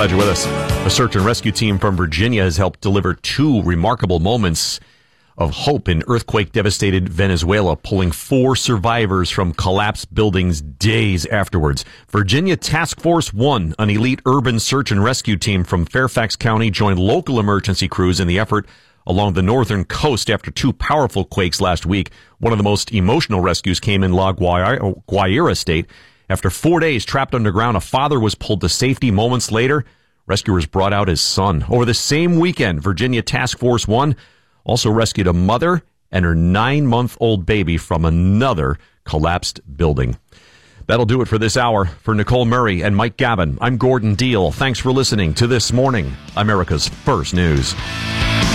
Glad you're with us. A search and rescue team from Virginia has helped deliver two remarkable moments of hope in earthquake-devastated Venezuela, pulling 4 survivors from collapsed buildings days afterwards. Virginia Task Force 1, an elite urban search and rescue team from Fairfax County, joined local emergency crews in the effort along the northern coast after 2 powerful quakes last week. One of the most emotional rescues came in La Guaira State. After 4 days trapped underground, a father was pulled to safety. Moments later, rescuers brought out his son. Over the same weekend, Virginia Task Force 1 also rescued a mother and her 9-month-old baby from another collapsed building. That'll do it for this hour. For Nicole Murray and Mike Gavin, I'm Gordon Deal. Thanks for listening to This Morning, America's First News.